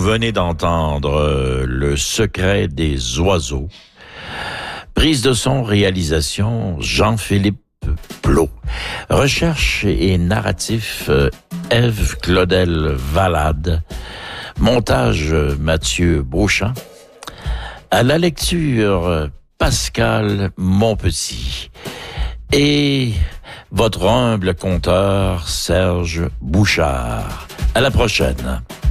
venez d'entendre Le secret des oiseaux. Prise de son, réalisation, Jean-Philippe Plot. Recherche et narratif, Ève Claudel Valade. Montage, Mathieu Beauchamp. À la lecture, Pascal Monpetit. Et votre humble conteur, Serge Bouchard. À la prochaine.